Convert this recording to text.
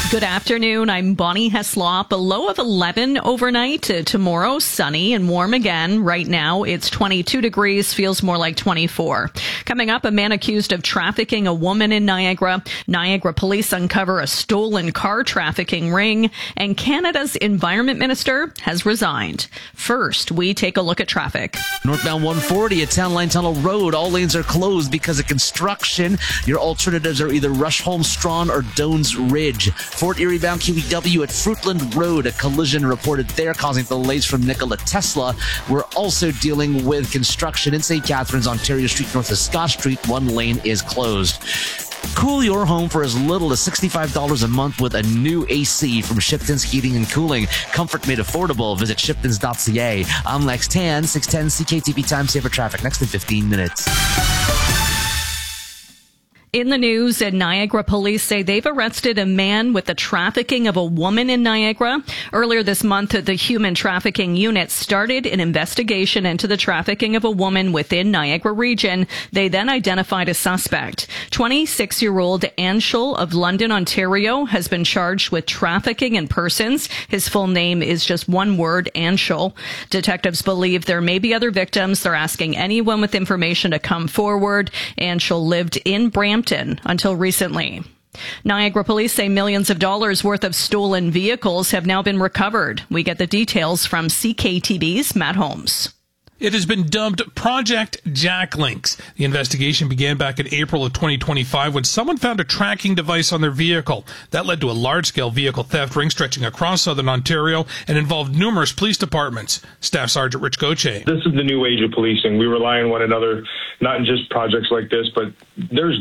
Good afternoon. I'm Bonnie Heslop. A low of 11 overnight. Tomorrow, sunny and warm again. Right now, it's 22 degrees. Feels more like 24. Coming up, a man accused of trafficking a woman in Niagara. Niagara police uncover a stolen car trafficking ring. And Canada's environment minister has resigned. First, we take a look at traffic. Northbound 140 at Town Line Tunnel Road. All lanes are closed because of construction. Your alternatives are either Rushholme Strawn or Dones Ridge. Fort Erie bound QEW at Fruitland Road. A collision reported there causing delays from Nikola Tesla. We're also dealing with construction in St. Catharines, Ontario Street north of Scott Street. One lane is closed. Cool your home for as little as $65 a month with a new AC from Shipton's Heating and Cooling. Comfort made affordable. Visit shiptons.ca. I'm Lex Tan, 610 CKTV Time Saver Traffic. Next in 15 minutes. In the news, Niagara police say they've arrested a man with the trafficking of a woman in Niagara. Earlier this month, the Human Trafficking Unit started an investigation into the trafficking of a woman within Niagara region. They then identified a suspect. 26-year-old Anshul of London, Ontario, has been charged with trafficking in persons. His full name is just one word, Anshul. Detectives believe there may be other victims. They're asking anyone with information to come forward. Anshul lived in Brampton until recently. Niagara police say millions of dollars worth of stolen vehicles have now been recovered. We get the details from CKTV's Matt Holmes. It has been dubbed Project Jacklinks. The investigation began back in April of 2025 when someone found a tracking device on their vehicle. That led to a large-scale vehicle theft ring stretching across southern Ontario and involved numerous police departments. Staff Sergeant Rich Gauthier. This is the new age of policing. We rely on one another, not in just projects like this, but there's